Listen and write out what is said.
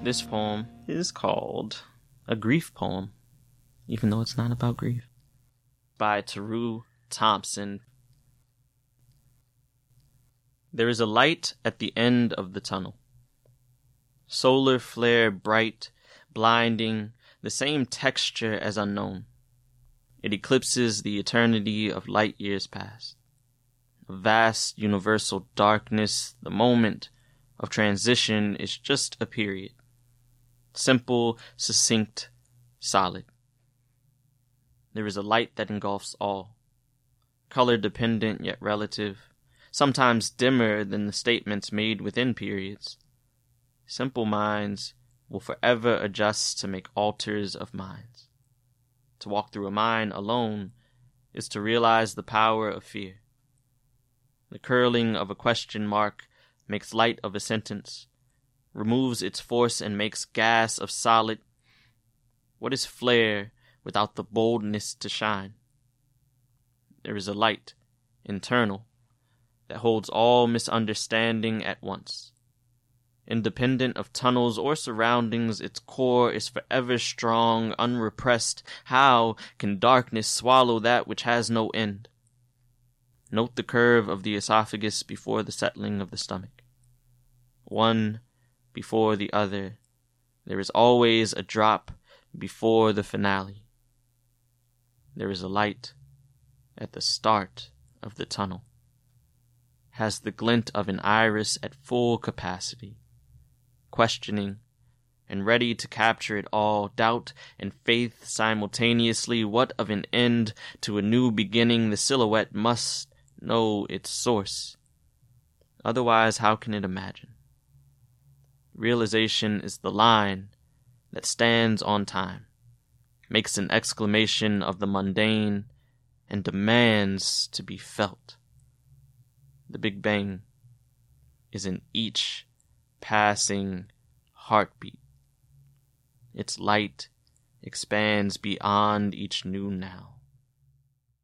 This poem is called A Grief Poem, even though it's not about grief, by Teru Thompson. There is a light at the end of the tunnel. Solar flare bright, blinding, the same texture as unknown. It eclipses the eternity of light years past. A vast universal darkness, the moment of transition is just a period. Simple, succinct, solid. There is a light that engulfs all. Color dependent yet relative. Sometimes dimmer than the statements made within periods. Simple minds will forever adjust to make alters of minds. To walk through a mind alone is to realize the power of fear. The curling of a question mark makes light of a sentence, removes its force and makes gas of solid. What is flare without the boldness to shine? There is a light, internal, that holds all misunderstanding at once. Independent of tunnels or surroundings, its core is forever strong, unrepressed. How can darkness swallow that which has no end? Note the curve of the esophagus before the settling of the stomach. One before the other, there is always a drop before the finale. There is a light at the start of the tunnel. Has the glint of an iris at full capacity, questioning and ready to capture it all, doubt and faith simultaneously. What of an end to a new beginning? The silhouette must know its source. Otherwise, how can it imagine? Realization is the line that stands on time, makes an exclamation of the mundane, and demands to be felt. The Big Bang is in each passing heartbeat. Its light expands beyond each new now.